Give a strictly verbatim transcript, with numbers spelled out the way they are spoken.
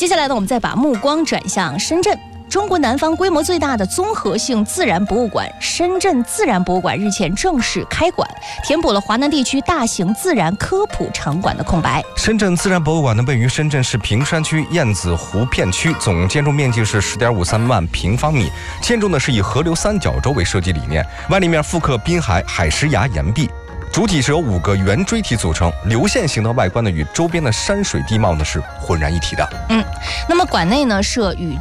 接下来呢，我们再把目光转向深圳。中国南方规模最大的综合性自然博物馆深圳自然博物馆日前正式开馆，填补了华南地区大型自然科普场馆的空白。 深圳自然博物馆呢，位于深圳市坪山区燕子湖片区，总建筑面积是十点五三万平方米。建筑呢是以河流三角洲为设计理念，外立面复刻滨海海蚀崖岩壁。主体是由五个圆锥体组成，流线型的外观呢与周边的山水地貌呢是浑然一体的。 嗯，那么馆内呢设与